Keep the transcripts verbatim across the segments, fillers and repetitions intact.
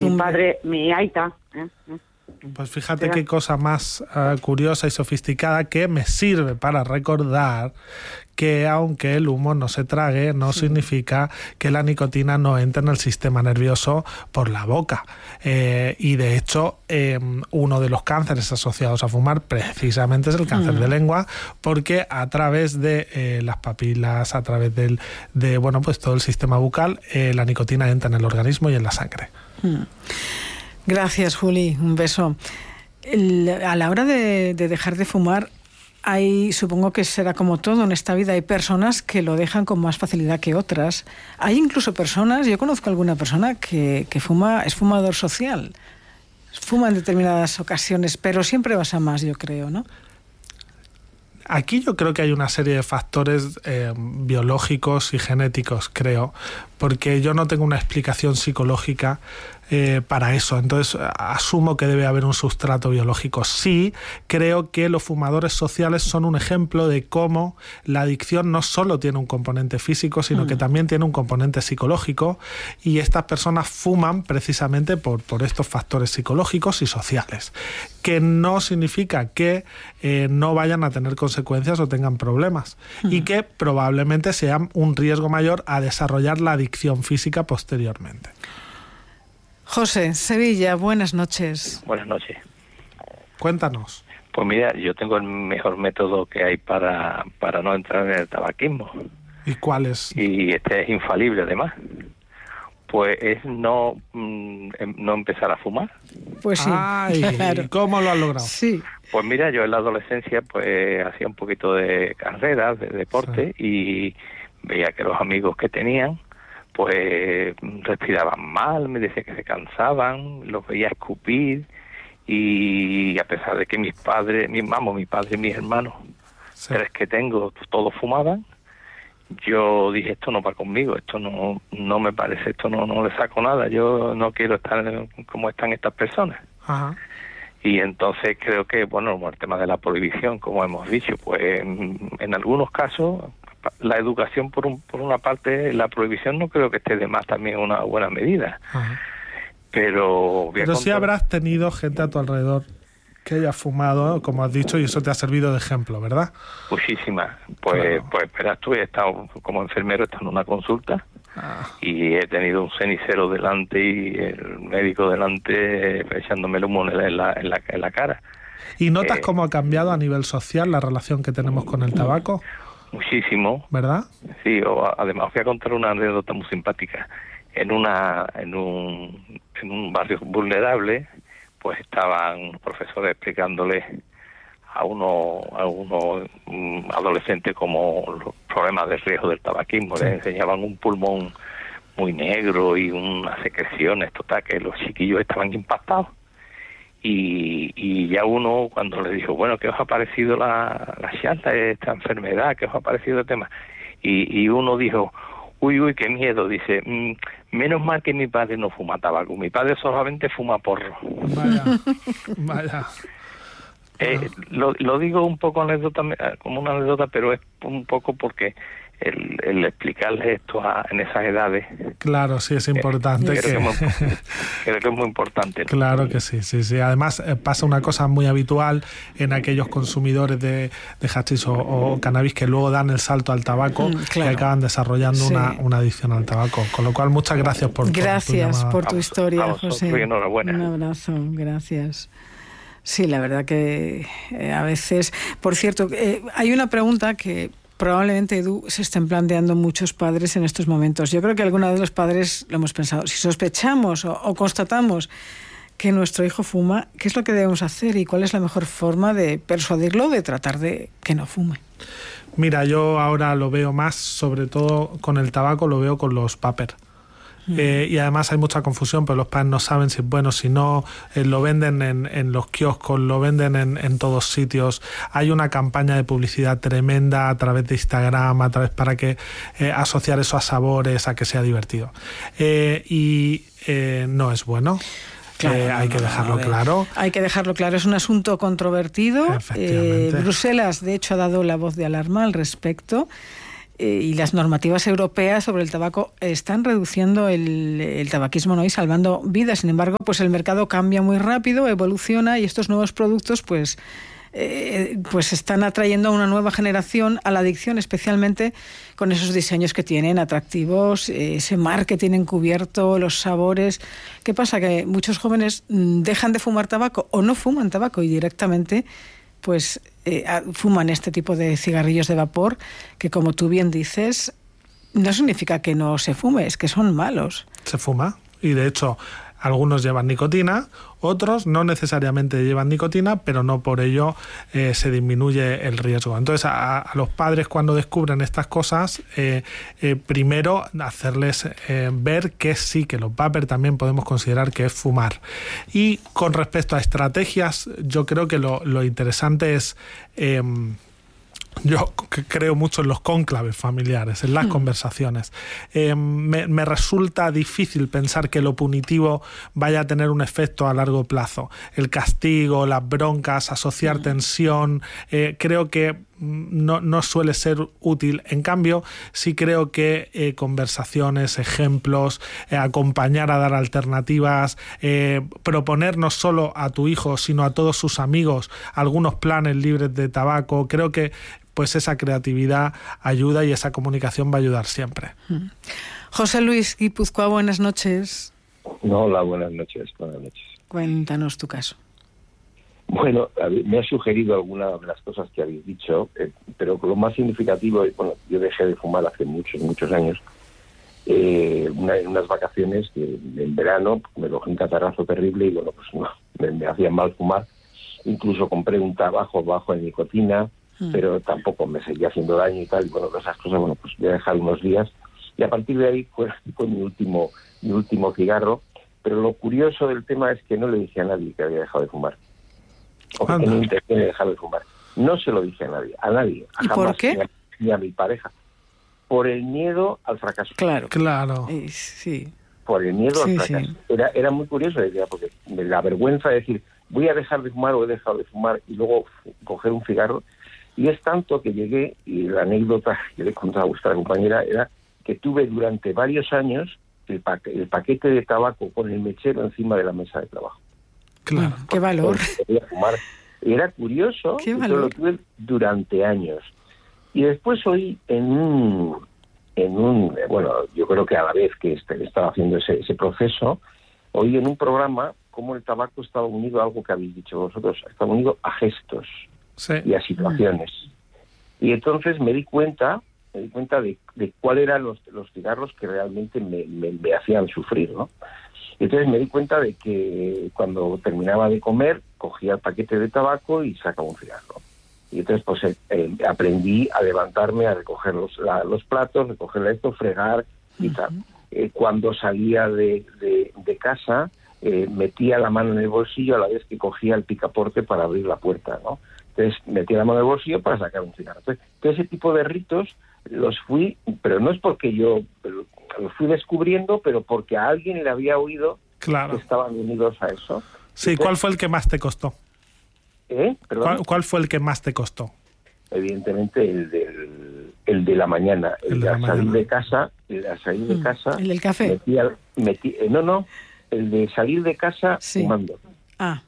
Mi padre, mi aita. ¿eh? Pues fíjate Era. qué cosa más uh, curiosa y sofisticada, que me sirve para recordar que aunque el humo no se trague, no sí. significa que la nicotina no entre en el sistema nervioso por la boca. Eh, y de hecho, eh, uno de los cánceres asociados a fumar precisamente es el cáncer mm. de lengua, porque a través de eh, las papilas, a través del, de bueno, pues todo el sistema bucal, eh, la nicotina entra en el organismo y en la sangre. Mm. Gracias, Juli. Un beso. El, a la hora de, de dejar de fumar, hay, supongo que será como todo en esta vida, hay personas que lo dejan con más facilidad que otras. Hay incluso personas, yo conozco alguna persona que, que fuma, es fumador social, fuma en determinadas ocasiones, pero siempre vas a más, yo creo, ¿no? Aquí yo creo que hay una serie de factores eh, biológicos y genéticos, creo, porque yo no tengo una explicación psicológica eh, para eso. Entonces asumo que debe haber un sustrato biológico. Sí, creo que los fumadores sociales son un ejemplo de cómo la adicción no solo tiene un componente físico, sino mm. que también tiene un componente psicológico, y estas personas fuman precisamente por, por estos factores psicológicos y sociales, que no significa que eh, no vayan a tener consecuencias o tengan problemas, mm. y que probablemente sean un riesgo mayor a desarrollar la adicción física posteriormente. José, Sevilla, buenas noches. Buenas noches. Cuéntanos. Pues mira, yo tengo el mejor método que hay para, para no entrar en el tabaquismo. ¿Y cuál es? Y este es infalible, además. Pues es no, mm, no empezar a fumar. Pues sí. Ay, claro. ¿Cómo lo has logrado? Sí. Pues mira, yo en la adolescencia pues hacía un poquito de carreras, de deporte, sí. y veía que los amigos que tenían pues respiraban mal, me decían que se cansaban, los veía escupir, y a pesar de que mis padres, mi vamos, mi padre y mis hermanos, sí. tres que tengo, todos fumaban, yo dije, esto no va conmigo, esto no no me parece, esto no no le saco nada, yo no quiero estar como están estas personas. Ajá. Y entonces creo que, bueno, el tema de la prohibición, como hemos dicho, pues en, en algunos casos la educación por un, por una parte, la prohibición no creo que esté de más, también una buena medida. Ajá. Pero pero sí habrás tenido gente a tu alrededor que haya fumado, como has dicho, y eso te ha servido de ejemplo, ¿verdad? Muchísimas. Pues, claro. pues espera, tú he estado como enfermero, he estado en una consulta, ah. y he tenido un cenicero delante y el médico delante echándome el humo en la, en la, en la cara. ¿Y notas eh, cómo ha cambiado a nivel social la relación que tenemos con el tabaco? Muchísimo. ¿Verdad? Sí, o, además os voy a contar una anécdota muy simpática. En una en un, en un barrio vulnerable, pues estaban los profesores explicándoles a uno a uno um, adolescente como los problemas de riesgo del tabaquismo. Sí. Les enseñaban un pulmón muy negro y unas secreciones, total, que los chiquillos estaban impactados. Y, y ya uno, cuando le dijo, bueno, ¿qué os ha parecido la, la charla de esta enfermedad? ¿Qué os ha parecido el tema? Y, y uno dijo, uy, uy, qué miedo. Dice, mmm, menos mal que mi padre no fuma tabaco, mi padre solamente fuma porro. Vaya, vaya. Eh, lo, lo digo un poco anécdota, como una anécdota, pero es un poco porque el, el explicarles esto a, en esas edades. Claro, sí, es importante. Eh, que... Creo, que es muy, creo que es muy importante, ¿no? Claro que sí, sí, sí. Además eh, pasa una cosa muy habitual en aquellos consumidores de, de hachís o, o cannabis que luego dan el salto al tabaco, mm, claro. que acaban desarrollando sí. una, una adicción al tabaco. Con lo cual, muchas gracias por, gracias por tu, por tu historia, vamos, José. Enhorabuena. Un abrazo, gracias. Sí, la verdad que eh, a veces... Por cierto, eh, hay una pregunta que probablemente, Edu, se estén planteando muchos padres en estos momentos. Yo creo que algunos de los padres lo hemos pensado. Si sospechamos o, o constatamos que nuestro hijo fuma, ¿qué es lo que debemos hacer y cuál es la mejor forma de persuadirlo, de tratar de que no fume? Mira, yo ahora lo veo más, sobre todo con el tabaco, lo veo con los vapers. Eh, y además hay mucha confusión, pero los padres no saben si es bueno, si no, eh, lo venden en, en los kioscos, lo venden en, en todos sitios. Hay una campaña de publicidad tremenda a través de Instagram, a través para que eh, asociar eso a sabores, a que sea divertido. Eh, y eh, no es bueno. Claro, eh, hay no, que dejarlo no, claro. Hay que dejarlo claro. Es un asunto controvertido. Eh, Bruselas, de hecho, ha dado la voz de alarma al respecto. eh, y las normativas europeas sobre el tabaco están reduciendo el, el tabaquismo, ¿no? Y salvando vidas. Sin embargo, pues el mercado cambia muy rápido, evoluciona y estos nuevos productos pues, eh, pues están atrayendo a una nueva generación a la adicción, especialmente con esos diseños que tienen atractivos, eh, ese marketing encubierto, los sabores. ¿Qué pasa? Que muchos jóvenes dejan de fumar tabaco o no fuman tabaco y directamente pues eh, fuman este tipo de cigarrillos de vapor que, como tú bien dices, no significa que no se fume, es que son malos. Se fuma y de hecho algunos llevan nicotina, otros no necesariamente llevan nicotina, pero no por ello eh, se disminuye el riesgo. Entonces a, a los padres, cuando descubren estas cosas, eh, eh, primero hacerles eh, ver que sí, que los vapers también podemos considerar que es fumar. Y con respecto a estrategias, yo creo que lo, lo interesante es... Eh, Yo creo mucho en los cónclaves familiares, en las mm. conversaciones. Eh, me, me resulta difícil pensar que lo punitivo vaya a tener un efecto a largo plazo. El castigo, las broncas, asociar mm. tensión, eh, creo que no, no suele ser útil. En cambio, sí creo que eh, conversaciones, ejemplos, eh, acompañar a dar alternativas, eh, proponer no solo a tu hijo, sino a todos sus amigos algunos planes libres de tabaco, creo que pues esa creatividad ayuda y esa comunicación va a ayudar siempre. José Luis Guipúzcoa, buenas noches. Hola, buenas noches, buenas noches. Cuéntanos tu caso. Bueno, me ha sugerido algunas de las cosas que habéis dicho, eh, pero lo más significativo, bueno, yo dejé de fumar hace muchos, muchos años, eh, una, en unas vacaciones que en verano me cogí un catarrazo terrible y bueno, pues no, me, me hacía mal fumar. Incluso compré un tabaco bajo en nicotina, pero tampoco me seguía haciendo daño y tal, y bueno, esas cosas, bueno, pues voy a dejar unos días, y a partir de ahí fue, fue mi último mi último cigarro, pero lo curioso del tema es que no le dije a nadie que había dejado de fumar, o que tenía intención de dejar de fumar, no se lo dije a nadie, a nadie, ¿Y jamás, por qué? Ni, a, ni a mi pareja, por el miedo al fracaso. Claro, claro, eh, sí. Por el miedo sí, al fracaso. Sí. Era, era muy curioso, decía, porque la vergüenza de decir, voy a dejar de fumar o he dejado de fumar, y luego coger un cigarro. Y es tanto que llegué, y la anécdota que le he contado a vuestra compañera era que tuve durante varios años el, pa el paquete de tabaco con el mechero encima de la mesa de trabajo. Claro. Bueno, qué valor. Fumar. Era curioso, qué yo valor. lo tuve durante años. Y después oí en un, en un, bueno, yo creo que a la vez que estaba haciendo ese, ese proceso, oí en un programa cómo el tabaco estaba unido a algo que habéis dicho vosotros, estaba unido a gestos. Sí. Y a situaciones. Y entonces me di cuenta, me di cuenta de, de cuáles eran los, los cigarros que realmente me, me, me hacían sufrir, ¿no? Y entonces me di cuenta de que cuando terminaba de comer, cogía el paquete de tabaco y sacaba un cigarro. Y entonces pues eh, eh, aprendí a levantarme, a recoger los, la, los platos, recoger esto, fregar y uh-huh. tal. Eh, cuando salía de, de, de casa, eh, metía la mano en el bolsillo a la vez que cogía el picaporte para abrir la puerta, ¿no? Entonces metí la mano en el bolsillo para sacar un cigarro. Entonces, todo ese tipo de ritos los fui, pero no es porque yo los fui descubriendo, pero porque a alguien le había oído claro. que estaban unidos a eso. Sí, Entonces, ¿cuál fue el que más te costó? ¿Eh? ¿Perdón? ¿Cuál, ¿Cuál fue el que más te costó? Evidentemente el, del, el de la mañana, el, el de, de la salir mañana. de casa, el de salir de casa. ¿El del café? Metí, metí, eh, no, no, el de salir de casa sí. fumando. Ah.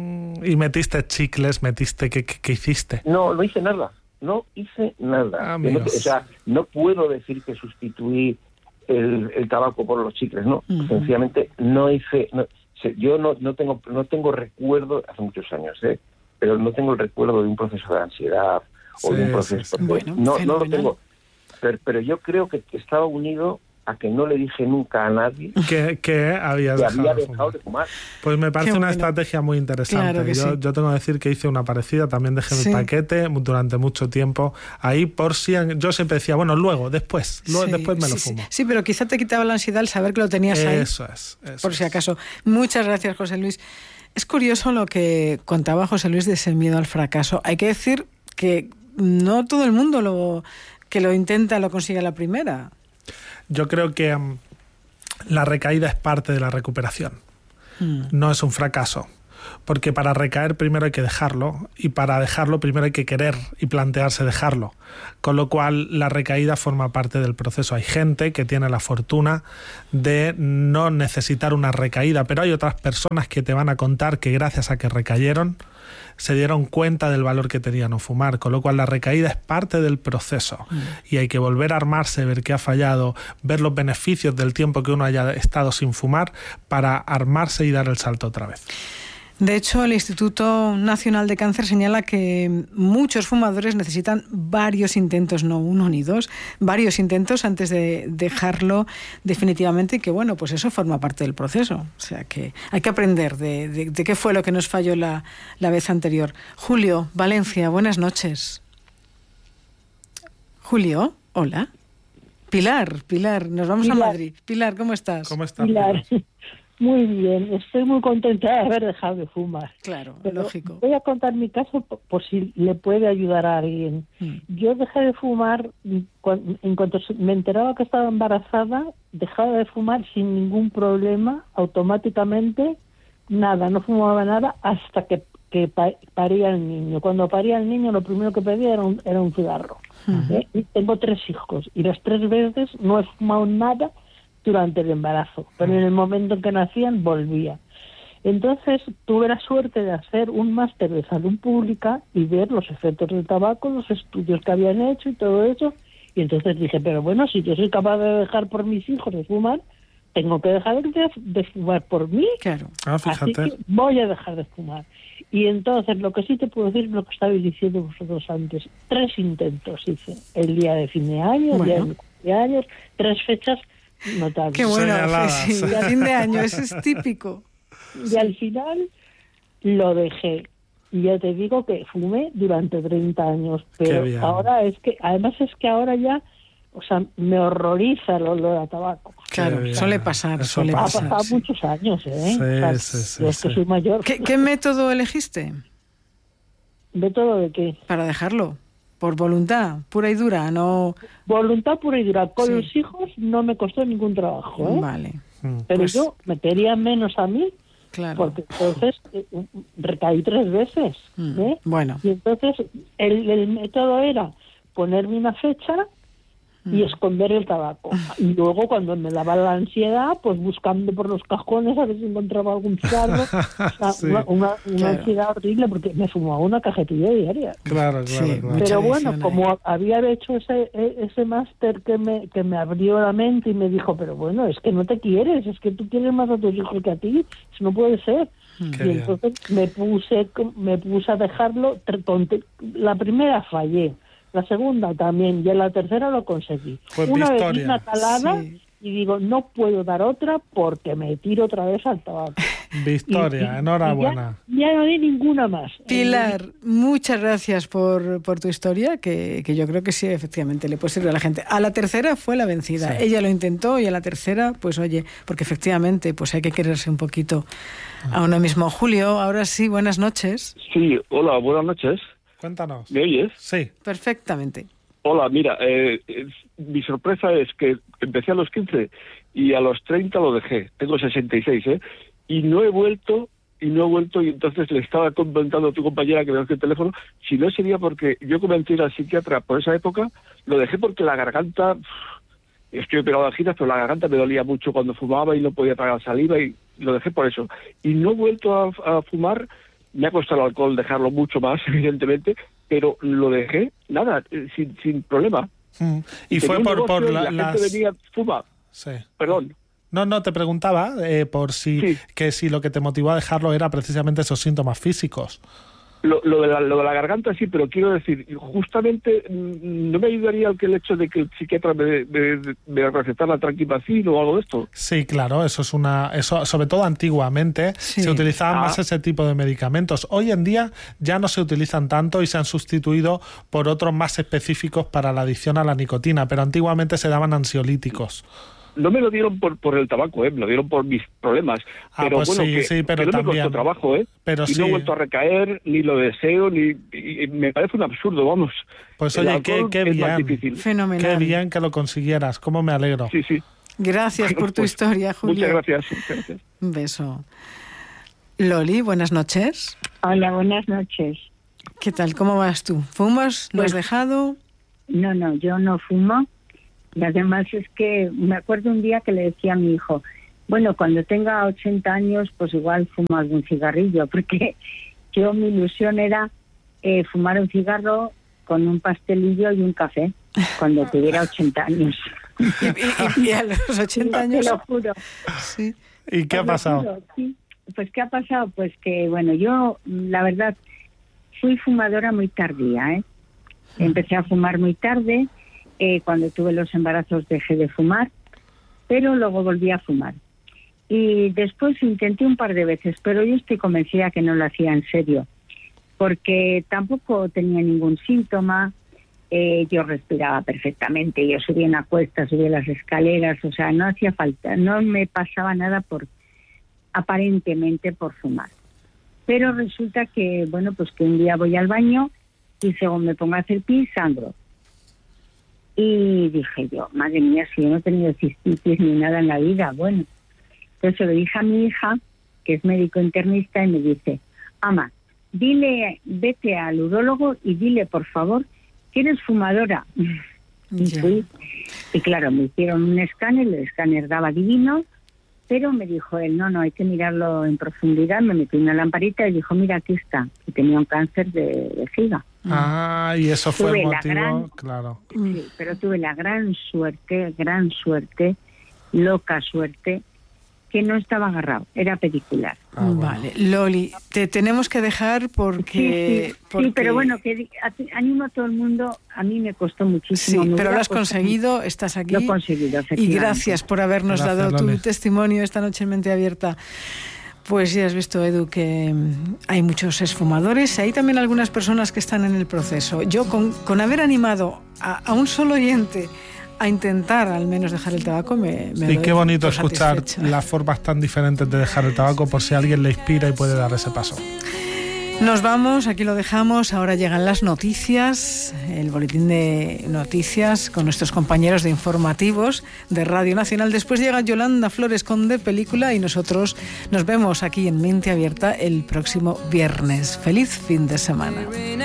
Y metiste chicles, metiste, ¿qué, qué, qué hiciste? No, no hice nada, no hice nada. No, o sea, no puedo decir que sustituí el, el tabaco por los chicles, no. Uh-huh. Sencillamente no hice, no, yo no, no tengo no tengo recuerdo, hace muchos años, ¿eh? pero no tengo el recuerdo de un proceso de ansiedad o sí, de un proceso... Sí, sí. Bueno, no, no lo tengo, pero, pero yo creo que estaba unido a que no le dije nunca a nadie que, que habías que dejado, había de, dejado de fumar. Pues me parece Qué una bueno. estrategia muy interesante. Claro que yo, sí. yo tengo que decir que hice una parecida, también dejé sí. mi paquete durante mucho tiempo ahí por si... Yo siempre decía, bueno, luego, después, luego, sí, después me sí, lo fumo. Sí. sí, pero quizá te quitaba la ansiedad al saber que lo tenías ahí. Eso es. Eso por si es. acaso. Muchas gracias, José Luis. Es curioso lo que contaba José Luis de ese miedo al fracaso. Hay que decir que no todo el mundo lo que lo intenta lo consigue a la primera. Yo creo que um, la recaída es parte de la recuperación. Mm. No es un fracaso. porque para recaer primero hay que dejarlo, y para dejarlo primero hay que querer y plantearse dejarlo, con lo cual la recaída forma parte del proceso. Hay gente que tiene la fortuna de no necesitar una recaída, pero hay otras personas que te van a contar que gracias a que recayeron se dieron cuenta del valor que tenía no fumar, con lo cual la recaída es parte del proceso mm. y hay que volver a armarse, ver qué ha fallado, ver los beneficios del tiempo que uno haya estado sin fumar para armarse y dar el salto otra vez. De hecho, el Instituto Nacional de Cáncer señala que muchos fumadores necesitan varios intentos, no uno ni dos, varios intentos antes de dejarlo definitivamente, y que bueno, pues eso forma parte del proceso. O sea que hay que aprender de, de, de qué fue lo que nos falló la, la vez anterior. Julio, Valencia, buenas noches. Julio, hola. Pilar, Pilar, nos vamos Pilar. a Madrid. Pilar, ¿cómo estás? ¿Cómo estás, Pilar? Pilar. Muy bien, estoy muy contenta de haber dejado de fumar. Claro, pero lógico. Voy a contar mi caso por, por si le puede ayudar a alguien. Mm. Yo dejé de fumar, en cuanto me enteraba que estaba embarazada, dejaba de fumar sin ningún problema, automáticamente, nada, no fumaba nada hasta que, que paría el niño. Cuando paría el niño, lo primero que pedía era un, era un cigarro. Uh-huh. ¿Eh? Y tengo tres hijos y las tres veces no he fumado nada durante el embarazo, pero en el momento en que nacían volvía. Entonces tuve la suerte de hacer un máster de salud pública y ver los efectos del tabaco, los estudios que habían hecho y todo eso, y entonces dije, pero bueno, si yo soy capaz de dejar por mis hijos de fumar, tengo que dejar de, de fumar por mí. Claro. Ah, fíjate. Así que voy a dejar de fumar. Y entonces lo que sí te puedo decir es lo que estabais diciendo vosotros antes. Tres intentos hice. El día de fin de año, bueno. el día de mi cumpleaños, tres fechas notables. Qué bueno, sí, sí, a fin de año, eso es típico. Y al final lo dejé. Y ya te digo que fumé durante treinta años. Pero ahora es que, además es que ahora ya, o sea, me horroriza el olor a tabaco. Claro, suele pasar, Eso suele ha pasar. Ha pasado sí. muchos años, ¿eh? Sí, o sea, sí, sí, yo es sí. que soy mayor. ¿Qué, ¿Qué método elegiste? ¿Método de qué? Para dejarlo. Por voluntad, pura y dura, no... Voluntad pura y dura. Con sí. los hijos no me costó ningún trabajo, ¿eh? Vale. Pero pues, yo me quería menos a mí, claro. porque entonces eh, recaí tres veces, ¿eh? Bueno. Y entonces el, el método era ponerme una fecha y esconder el tabaco. Y luego cuando me daba la ansiedad, pues buscando por los cajones a ver si encontraba algún cigarro. O sea, sí. una, una, una claro. ansiedad horrible porque me fumaba una cajetilla diaria. Claro, claro, Sí, claro. Pero bueno, adicción como ahí. había hecho ese ese máster que me que me abrió la mente y me dijo, pero bueno, es que no te quieres, es que tú quieres más a tus hijos que a ti, eso no puede ser. Qué y bien. entonces me puse me puse a dejarlo. La primera fallé, la segunda también, y en la tercera lo conseguí. Pues una vez victoria. una calada Sí. y digo, no puedo dar otra porque me tiro otra vez al tabaco. Victoria, Y- y- enhorabuena. y Ya, ya no di ninguna más. Pilar, muchas gracias por, por tu historia, que, que yo creo que sí, efectivamente, le puede servir a la gente. A la tercera fue la vencida. Sí. Ella lo intentó y a la tercera, pues oye, porque efectivamente pues hay que quererse un poquito a uno mismo. Julio, ahora sí, buenas noches. Sí, hola, buenas noches. Cuéntanos. ¿Me oyes? Sí. Perfectamente. Hola, mira, eh, eh, mi sorpresa es que empecé a los quince y a los treinta lo dejé. Tengo sesenta y seis, ¿eh? Y no he vuelto, y no he vuelto, y entonces le estaba comentando a tu compañera que me hace el teléfono, si no sería porque yo comencé a ir al psiquiatra por esa época, lo dejé porque la garganta, estoy pegado a giras, pero la garganta me dolía mucho cuando fumaba y no podía tragar saliva, y lo dejé por eso. Y no he vuelto a, a fumar. Me ha costado el alcohol dejarlo mucho más, evidentemente, pero lo dejé, nada, eh, sin, sin problema. Mm. Y Tenía fue un por, negocio por y la- la las... gente venía, fuma, Sí. perdón. No, no, te preguntaba eh, por si Sí. que si lo que te motivó a dejarlo era precisamente esos síntomas físicos. Lo, lo, de la, lo de la garganta sí, pero quiero decir, justamente mm, no me ayudaría el que el hecho de que el psiquiatra me, me, me recetara tranquilacin o algo de esto. Sí, claro, eso es una, eso sobre todo antiguamente Sí. se utilizaban Ah. más ese tipo de medicamentos. Hoy en día ya no se utilizan tanto y se han sustituido por otros más específicos para la adicción a la nicotina, pero antiguamente se daban ansiolíticos. No me lo dieron por, por el tabaco, ¿eh? Me lo dieron por mis problemas. Ah, pero pues bueno, sí, que, sí, pero que no también. me costó trabajo, ¿eh? Pero y sí. no he vuelto a recaer, ni lo deseo, ni y- y me parece un absurdo, vamos. Pues El oye, qué, alcohol qué es más bien, difícil. Fenomenal. qué bien que lo consiguieras, cómo me alegro. Sí, sí. Gracias por tu Pues, historia, Julio. Muchas gracias. Muchas gracias. Un beso. Loli, buenas noches. Hola, buenas noches. ¿Qué tal? ¿Cómo vas tú? ¿Fumas? ¿Lo has dejado? No, no, yo no fumo. Y además es que me acuerdo un día que le decía a mi hijo, bueno, cuando tenga ochenta años, pues igual fumo algún cigarrillo, porque yo mi ilusión era eh, fumar un cigarro con un pastelillo y un café cuando tuviera ochenta años. Y, y, y a los ochenta años... Te lo juro. Sí. ¿Y qué ha pasado? Sí. Pues ¿qué ha pasado? Pues que, bueno, yo, la verdad, fui fumadora muy tardía, ¿eh? Empecé a fumar muy tarde, eh, cuando tuve los embarazos dejé de fumar, pero luego volví a fumar. Y después intenté un par de veces, pero yo estoy convencida que no lo hacía en serio, porque tampoco tenía ningún síntoma, eh, yo respiraba perfectamente, yo subía en la cuesta, subía las escaleras, o sea, no hacía falta, no me pasaba nada por aparentemente por fumar. Pero resulta que, bueno, pues que un día voy al baño y según me pongo a hacer pis, sangro. Y dije yo, madre mía, si yo no he tenido cistitis ni nada en la vida, bueno. Entonces se lo dije a mi hija, que es médico internista, y me dice, ama, dile, vete al urólogo y dile, por favor, que eres fumadora. Y fui, y claro, me hicieron un escáner, el escáner daba divino, pero me dijo él, no, no, hay que mirarlo en profundidad. Me metí una lamparita y dijo, mira, aquí está, que tenía un cáncer de vejiga. Ah, y eso fue tuve el motivo, gran, claro. Sí, pero tuve la gran suerte, gran suerte, loca suerte, que no estaba agarrado, era pedicular. Ah, bueno. Vale, Loli, te tenemos que dejar porque... Sí, sí, porque... sí, pero bueno, que animo a todo el mundo, a mí me costó muchísimo. Sí, pero lo has conseguido, estás aquí. Lo he conseguido, y gracias por habernos gracias, dado Loli. tu testimonio esta noche en Mente Abierta. Pues ya has visto, Edu, que hay muchos esfumadores, hay también algunas personas que están en el proceso. Yo, con, con haber animado a, a un solo oyente a intentar al menos dejar el tabaco, me, me Y qué bonito por escuchar satisfecha. las formas tan diferentes de dejar el tabaco, por si alguien le inspira y puede dar ese paso. Nos vamos, aquí lo dejamos. Ahora llegan las noticias, el boletín de noticias con nuestros compañeros de informativos de Radio Nacional. Después llega Yolanda Flores con De Película y nosotros nos vemos aquí en Mente Abierta el próximo viernes. Feliz fin de semana.